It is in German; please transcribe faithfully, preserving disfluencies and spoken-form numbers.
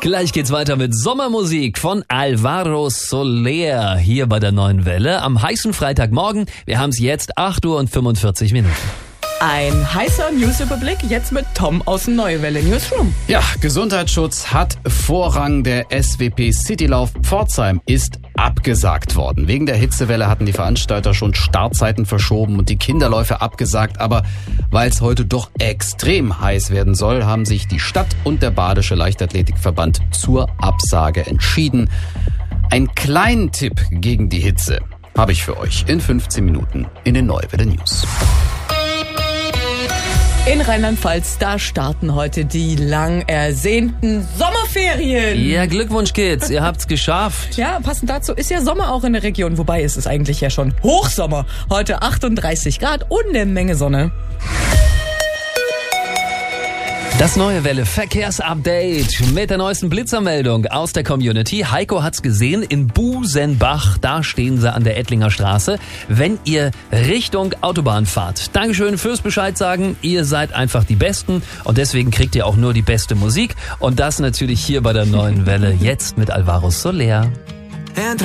Gleich geht's weiter mit Sommermusik von Alvaro Soler hier bei der Neuen Welle am heißen Freitagmorgen. Wir haben es jetzt acht Uhr und fünfundvierzig Minuten. Ein heißer Newsüberblick jetzt mit Tom aus dem Neue Welle Newsroom. Ja, Gesundheitsschutz hat Vorrang. Der S W P Citylauf Pforzheim ist abgesagt worden. Wegen der Hitzewelle hatten die Veranstalter schon Startzeiten verschoben und die Kinderläufe abgesagt. Aber weil es heute doch extrem heiß werden soll, haben sich die Stadt und der Badische Leichtathletikverband zur Absage entschieden. Einen kleinen Tipp gegen die Hitze habe ich für euch in fünfzehn Minuten in den Neue Welle News. In Rheinland-Pfalz, da starten heute die lang ersehnten Sommerferien. Ja, Glückwunsch, Kids, ihr habt's geschafft. Ja, passend dazu ist ja Sommer auch in der Region, wobei es ist eigentlich ja schon Hochsommer. Heute achtunddreißig Grad und eine Menge Sonne. Das Neue Welle Verkehrsupdate mit der neuesten Blitzermeldung aus der Community. Heiko hat's gesehen in Busenbach, da stehen sie an der Ettlinger Straße, wenn ihr Richtung Autobahn fahrt. Dankeschön fürs Bescheid sagen, ihr seid einfach die Besten und deswegen kriegt ihr auch nur die beste Musik und das natürlich hier bei der Neuen Welle, jetzt mit Alvaro Soler.